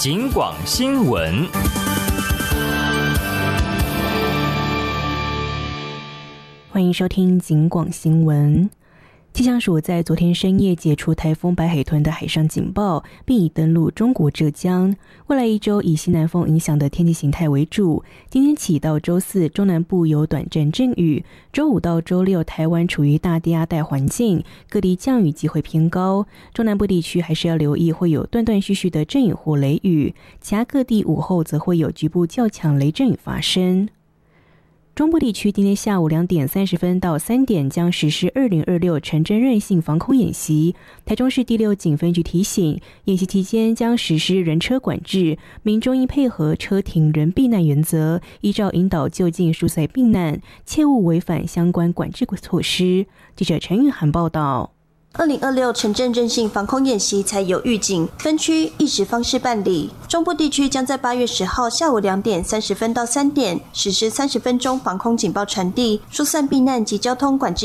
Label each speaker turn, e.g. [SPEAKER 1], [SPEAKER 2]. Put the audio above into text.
[SPEAKER 1] 警广新闻。
[SPEAKER 2] 欢迎收听警广新闻。气象署在昨天深夜解除台风白海豚的海上警报，并已登陆中国浙江。未来一周以西南风影响的天气形态为主。今天起到周四，中南部有短暂阵雨；周五到周六，台湾处于大低压带环境，各地降雨机会偏高。中南部地区还是要留意会有断断续续的阵雨或雷雨，其他各地午后则会有局部较强雷阵雨发生。中部地区今天下午2点30分到3点将实施2026城镇韧性防空演习。台中市第6警分局提醒，演习期间将实施人车管制，民众应配合车停人避难原则，依照引导就近疏散避难，切勿违反相关管制措施。记者陈韵涵报道。
[SPEAKER 3] 2026城镇韧性防空演习采有预警、分区、意识方式办理。中部地区将在8月10号下午2点30分到3点实施30分钟防空警报传递、疏散避难及交通管制